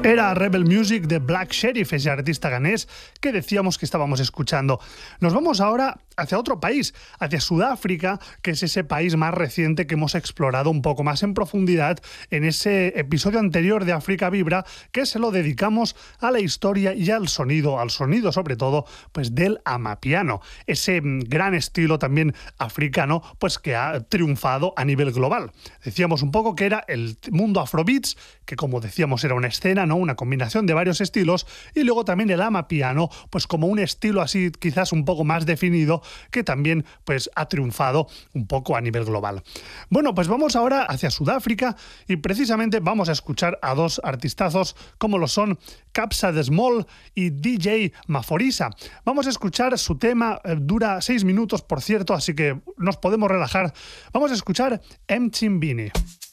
Era Rebel Music de Black Sheriff, ese artista ganés que decíamos que estábamos escuchando. Nos vamos ahora hacia otro país, hacia Sudáfrica, que es ese país más reciente que hemos explorado un poco más en profundidad en ese episodio anterior de África Vibra, que se lo dedicamos a la historia y al sonido sobre todo, pues del amapiano, ese gran estilo también africano, pues que ha triunfado a nivel global. Decíamos un poco que era el mundo afrobeats, que como decíamos era una escena, ¿no? Una combinación de varios estilos, y luego también el amapiano, pues como un estilo así quizás un poco más definido, que también pues ha triunfado un poco a nivel global. Bueno, pues vamos ahora hacia Sudáfrica y precisamente vamos a escuchar a dos artistazos como lo son Kabza De Small y DJ Maphorisa. Vamos a escuchar su tema, dura 6 minutos por cierto, así que nos podemos relajar. Vamos a escuchar Mchimbini.